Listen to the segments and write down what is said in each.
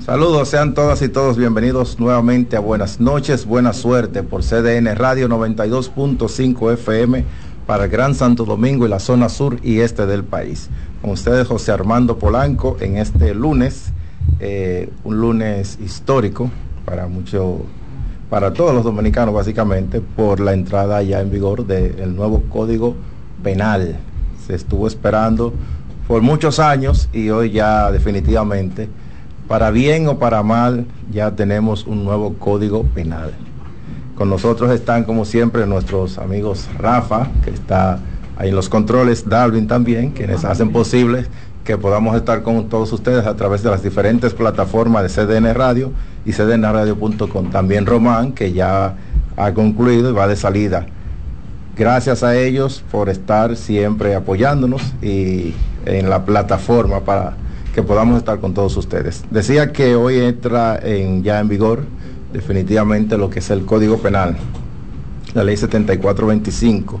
Saludos, sean todas y todos bienvenidos nuevamente a Buenas Noches, Buena Suerte por CDN Radio 92.5 FM para el Gran Santo Domingo y la zona sur y este del país. Con ustedes José Armando Polanco en este lunes, un lunes histórico para todos los dominicanos básicamente, por la entrada ya en vigor del nuevo Código Penal. Se estuvo esperando por muchos años y hoy ya definitivamente, para bien o para mal, ya tenemos un nuevo Código Penal. Con nosotros están, como siempre, nuestros amigos Rafa, que está ahí en los controles, Darwin también, quienes hacen posible que podamos estar con todos ustedes a través de las diferentes plataformas de CDN Radio y cdnradio.com. También Román, que ya ha concluido y va de salida. Gracias a ellos por estar siempre apoyándonos y en la plataforma para que podamos estar con todos ustedes. Decía que hoy entra ya en vigor definitivamente lo que es el Código Penal, la ley 7425.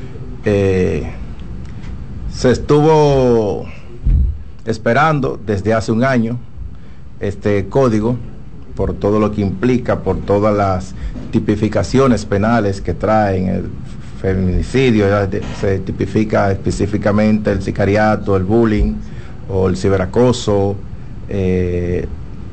Se estuvo esperando desde hace un año este código, por todo lo que implica, por todas las tipificaciones penales que traen. El feminicidio, se tipifica específicamente el sicariato, el bullying o el ciberacoso, el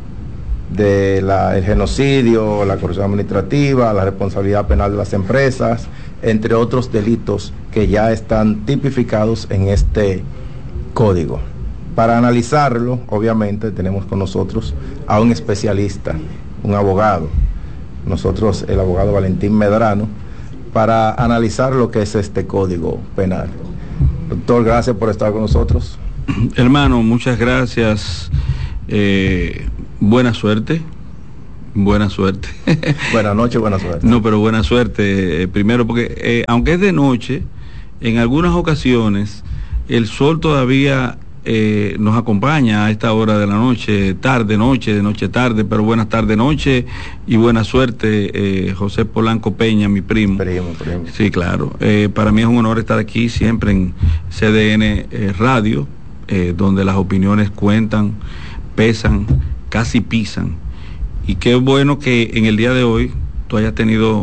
genocidio, la corrupción administrativa, la responsabilidad penal de las empresas, entre otros delitos que ya están tipificados en este código. Para analizarlo, obviamente, tenemos con nosotros a un especialista, un abogado, nosotros el abogado Valentín Medrano, para analizar lo que es este Código Penal. Doctor, gracias por estar con nosotros. Hermano, muchas gracias. Buena suerte. Buena suerte. Buenas noches, buena suerte. No, pero buena suerte. Primero, porque aunque es de noche, en algunas ocasiones el sol todavía nos acompaña a esta hora de la noche, tarde, noche, de noche, tarde, pero buenas tardes, noche y buena suerte, José Polanco Peña, mi primo. Primo. Sí, claro. Para mí es un honor estar aquí siempre en CDN Radio, donde las opiniones cuentan, pesan, casi pisan. Y qué bueno que en el día de hoy tú hayas tenido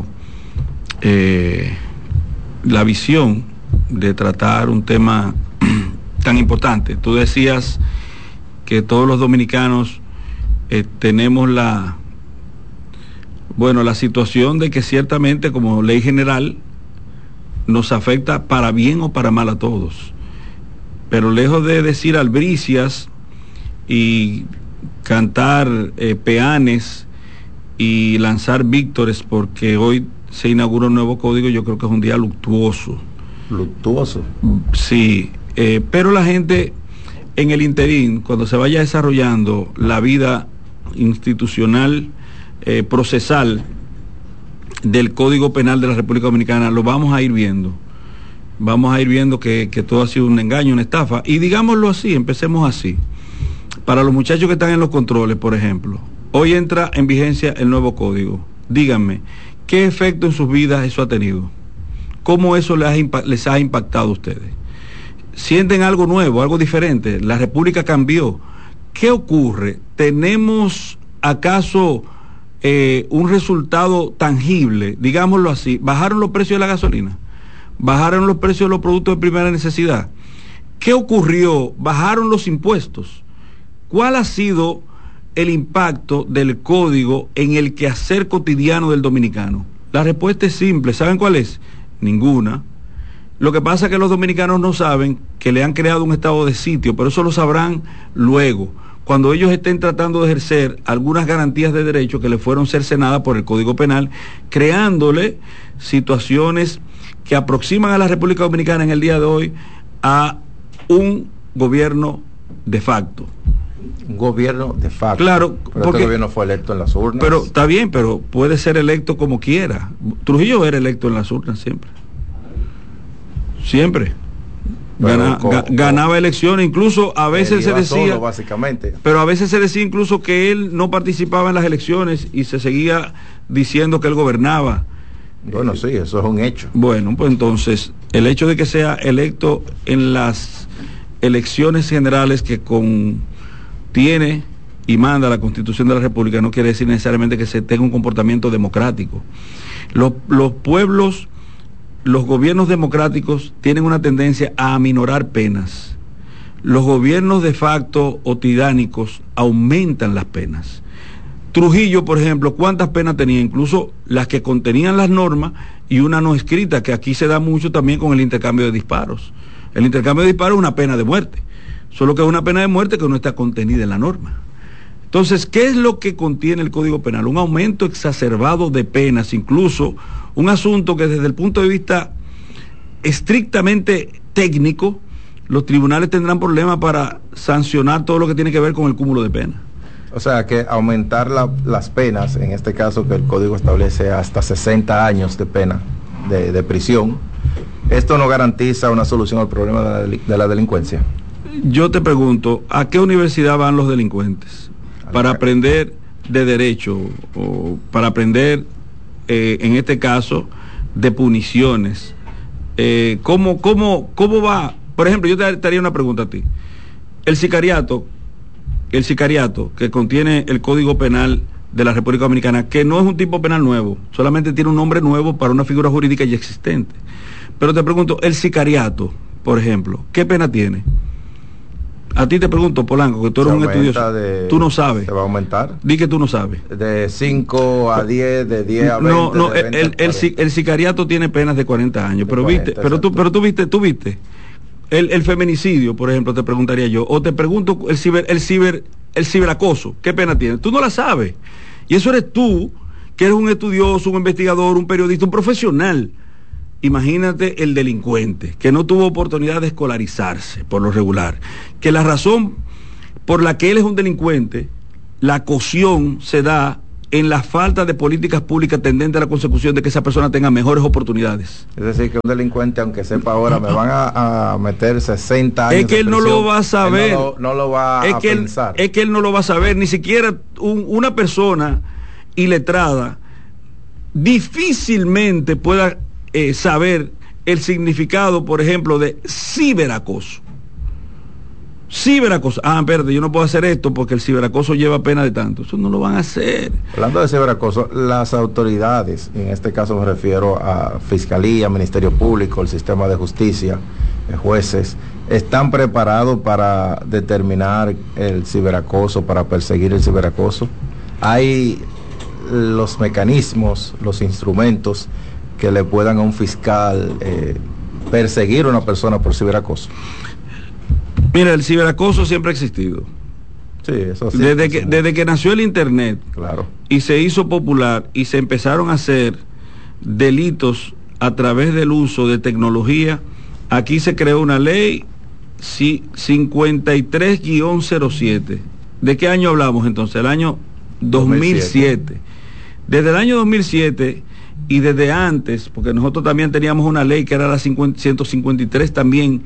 la visión de tratar un tema tan importante. Tú decías que todos los dominicanos tenemos la situación de que ciertamente como ley general nos afecta para bien o para mal a todos. Pero lejos de decir albricias y cantar peanes y lanzar víctores porque hoy se inaugura un nuevo código, yo creo que es un día luctuoso. ¿Luctuoso? Sí, pero la gente en el interín, cuando se vaya desarrollando la vida institucional, procesal del Código Penal de la República Dominicana, lo vamos a ir viendo. Vamos a ir viendo que todo ha sido un engaño, una estafa. Y digámoslo así, empecemos así. Para los muchachos que están en los controles, por ejemplo, hoy entra en vigencia el nuevo código. Díganme, ¿qué efecto en sus vidas eso ha tenido? ¿Cómo eso les ha impactado a ustedes? ¿Sienten algo nuevo, algo diferente? La República cambió. ¿Qué ocurre? ¿Tenemos acaso un resultado tangible? Digámoslo así, ¿bajaron los precios de la gasolina? ¿Bajaron los precios de los productos de primera necesidad? ¿Qué ocurrió? ¿Bajaron los impuestos? ¿Cuál ha sido el impacto del código en el quehacer cotidiano del dominicano? La respuesta es simple. ¿Saben cuál es? Ninguna. Lo que pasa es que los dominicanos no saben que le han creado un estado de sitio, pero eso lo sabrán luego, cuando ellos estén tratando de ejercer algunas garantías de derecho que le fueron cercenadas por el Código Penal, creándole situaciones que aproximan a la República Dominicana en el día de hoy a un gobierno de facto. Un gobierno de facto. Claro, pero porque este gobierno fue electo en las urnas. Pero está bien, pero puede ser electo como quiera. Trujillo era electo en las urnas siempre. Siempre. Ganaba elecciones, incluso a veces se decía solo, básicamente. Pero a veces se decía incluso que él no participaba en las elecciones y se seguía diciendo que él gobernaba. Bueno, sí, eso es un hecho. Bueno, pues entonces, el hecho de que sea electo en las elecciones generales que contiene y manda la Constitución de la República, no quiere decir necesariamente que se tenga un comportamiento democrático. Los pueblos, los gobiernos democráticos tienen una tendencia a aminorar penas. Los gobiernos de facto o tiránicos aumentan las penas. Trujillo, por ejemplo, ¿cuántas penas tenía? Incluso las que contenían las normas y una no escrita, que aquí se da mucho también con el intercambio de disparos. El intercambio de disparos es una pena de muerte, solo que es una pena de muerte que no está contenida en la norma. Entonces, ¿qué es lo que contiene el Código Penal? Un aumento exacerbado de penas, incluso un asunto que desde el punto de vista estrictamente técnico, los tribunales tendrán problemas para sancionar todo lo que tiene que ver con el cúmulo de penas. O sea, que aumentar las penas, en este caso que el Código establece hasta 60 años de pena de prisión, ¿esto no garantiza una solución al problema de la delincuencia? Yo te pregunto, ¿a qué universidad van los delincuentes? Para aprender de derecho, o para aprender, en este caso, de puniciones. ¿Cómo va? Por ejemplo, yo te haría una pregunta a ti. El sicariato que contiene el Código Penal de la República Dominicana, que no es un tipo penal nuevo, solamente tiene un nombre nuevo para una figura jurídica ya existente. Pero te pregunto, el sicariato, por ejemplo, ¿qué pena tiene? A ti te pregunto, Polanco, que tú eres un estudioso, tú no sabes. ¿Se va a aumentar? Di que tú no sabes. De 5 a 10, de 10 a 20. No, el sicariato tiene penas de 40 años, pero 40, viste, tú viste. El feminicidio, por ejemplo, te preguntaría yo, o te pregunto el ciberacoso, ¿qué pena tiene? Tú no la sabes. Y eso eres tú, que eres un estudioso, un investigador, un periodista, un profesional. Imagínate el delincuente, que no tuvo oportunidad de escolarizarse por lo regular, que la razón por la que él es un delincuente, la caución se da en la falta de políticas públicas tendentes a la consecución de que esa persona tenga mejores oportunidades. Es decir, que un delincuente, aunque sepa ahora, me van a meter 60 años. Es que él no lo va a saber. No lo va a pensar. Es que él no lo va a saber. Ni siquiera una persona iletrada difícilmente pueda saber el significado, por ejemplo, de ciberacoso. Ciberacoso. Espérate, yo no puedo hacer esto porque el ciberacoso lleva pena de tanto. Eso no lo van a hacer. Hablando de ciberacoso, las autoridades, en este caso me refiero a Fiscalía, Ministerio Público, el sistema de justicia, jueces, ¿están preparados para determinar el ciberacoso, para perseguir el ciberacoso? ¿Hay los mecanismos, los instrumentos que le puedan a un fiscal perseguir a una persona por ciberacoso? Mira, el ciberacoso siempre ha existido. Sí, eso sí. Desde que nació el Internet, claro, y se hizo popular y se empezaron a hacer delitos a través del uso de tecnología, aquí se creó una ley 53-07. ¿De qué año hablamos entonces? El año 2007. Desde el año 2007 y desde antes, porque nosotros también teníamos una ley que era la 153 también,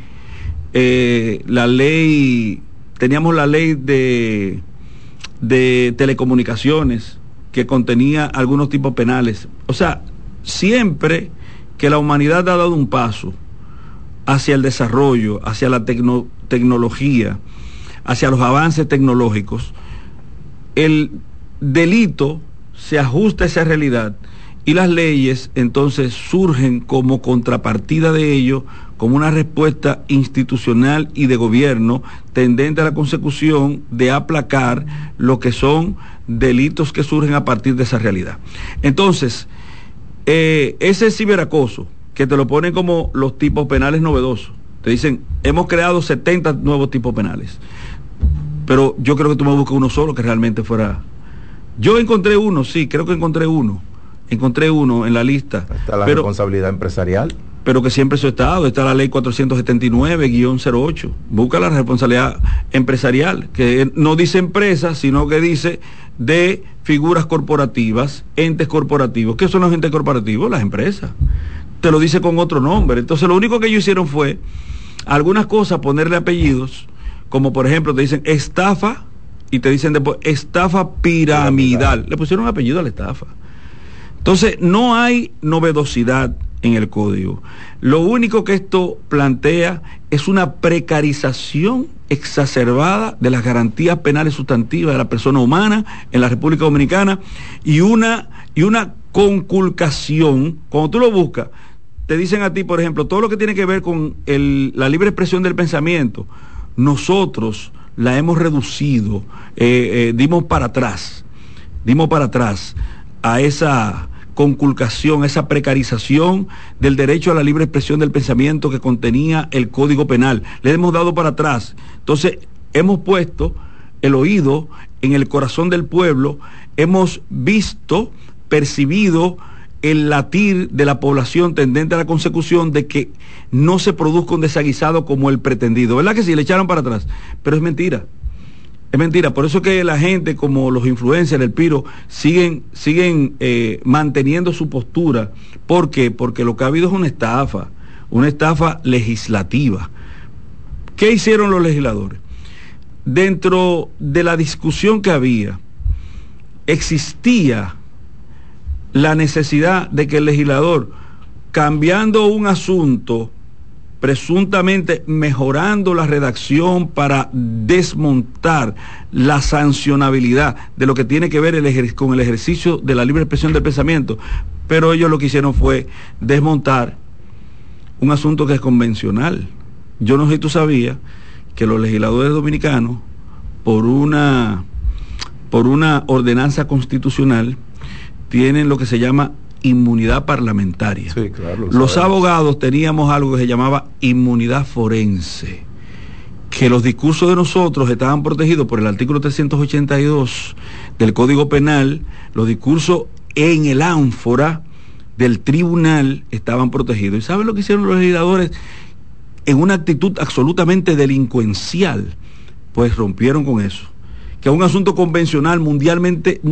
teníamos la ley de telecomunicaciones que contenía algunos tipos penales. O sea, siempre que la humanidad ha dado un paso hacia el desarrollo, hacia la tecnología, hacia los avances tecnológicos, el delito se ajusta a esa realidad y las leyes entonces surgen como contrapartida de ello, como una respuesta institucional y de gobierno tendente a la consecución de aplacar lo que son delitos que surgen a partir de esa realidad. Entonces, ese ciberacoso, que te lo ponen como los tipos penales novedosos, te dicen, hemos creado 70 nuevos tipos penales, pero yo creo que tú me buscas uno solo que realmente fuera. Yo encontré uno, sí, creo que encontré uno en la lista. Está la responsabilidad empresarial, pero que siempre eso ha estado. Está la ley 479-08. Busca la responsabilidad empresarial, que no dice empresa, sino que dice de figuras corporativas, entes corporativos. ¿Qué son los entes corporativos? Las empresas. Te lo dice con otro nombre. Entonces lo único que ellos hicieron fue algunas cosas, ponerle apellidos, como por ejemplo te dicen estafa, y te dicen después estafa piramidal. Le pusieron apellido a la estafa. Entonces no hay novedosidad en el código. Lo único que esto plantea es una precarización exacerbada de las garantías penales sustantivas de la persona humana en la República Dominicana y una conculcación. Cuando tú lo buscas, te dicen a ti, por ejemplo, todo lo que tiene que ver con la libre expresión del pensamiento, nosotros la hemos reducido, dimos para atrás a esa conculcación, esa precarización del derecho a la libre expresión del pensamiento que contenía el Código Penal. Le hemos dado para atrás. Entonces, hemos puesto el oído en el corazón del pueblo, hemos visto, percibido el latir de la población tendente a la consecución de que no se produzca un desaguisado como el pretendido. ¿Verdad que sí? Le echaron para atrás. Pero es mentira. Es mentira, por eso que la gente como los influencers, el Piro, siguen manteniendo su postura. ¿Por qué? Porque lo que ha habido es una estafa legislativa. ¿Qué hicieron los legisladores? Dentro de la discusión que había, existía la necesidad de que el legislador, cambiando un asunto, presuntamente mejorando la redacción para desmontar la sancionabilidad de lo que tiene que ver con el ejercicio de la libre expresión del pensamiento, pero ellos lo que hicieron fue desmontar un asunto que es convencional. Yo no sé si tú sabías que los legisladores dominicanos, por una ordenanza constitucional, tienen lo que se llama inmunidad parlamentaria. Sí, claro, los abogados teníamos algo que se llamaba inmunidad forense, que los discursos de nosotros estaban protegidos por el artículo 382 del Código Penal. Los discursos en el ánfora del tribunal estaban protegidos. ¿Y saben lo que hicieron los legisladores? En una actitud absolutamente delincuencial, pues rompieron con eso, que es un asunto convencional mundialmente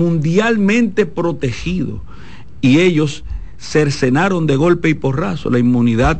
protegido, y ellos cercenaron de golpe y porrazo la inmunidad